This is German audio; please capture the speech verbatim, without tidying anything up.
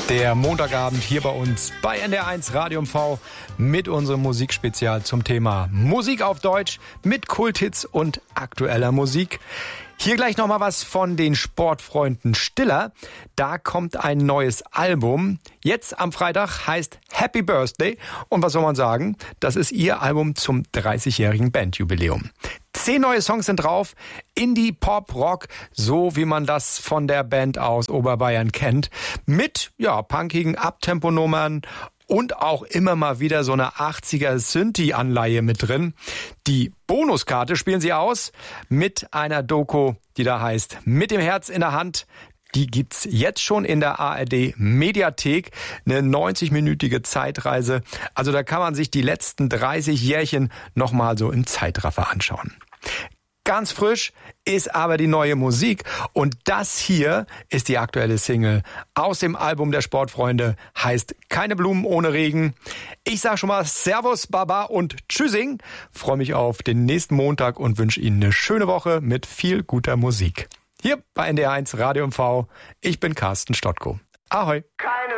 Der Montagabend hier bei uns bei N D R eins Radio M V mit unserem Musikspezial zum Thema Musik auf Deutsch mit Kulthits und aktueller Musik. Hier gleich nochmal was von den Sportfreunden Stiller. Da kommt ein neues Album. Jetzt am Freitag heißt Happy Birthday. Und was soll man sagen? Das ist ihr Album zum dreißigjährigen Bandjubiläum. Zehn neue Songs sind drauf. Indie, Pop, Rock, so wie man das von der Band aus Oberbayern kennt. Mit, ja, punkigen Abtemponummern und auch immer mal wieder so eine achtziger Synthi-Anleihe mit drin. Die Bonuskarte spielen sie aus mit einer Doku, die da heißt Mit dem Herz in der Hand. Die gibt's jetzt schon in der A R D Mediathek. Eine neunzig-minütige Zeitreise. Also da kann man sich die letzten dreißig Jährchen nochmal so im Zeitraffer anschauen. Ganz frisch ist aber die neue Musik und das hier ist die aktuelle Single aus dem Album der Sportfreunde, heißt Keine Blumen ohne Regen. Ich sage schon mal Servus, Baba und Tschüssing. Freue mich auf den nächsten Montag und wünsche Ihnen eine schöne Woche mit viel guter Musik. Hier bei N D R eins Radio M V. Ich bin Carsten Stottko. Ahoi. Keine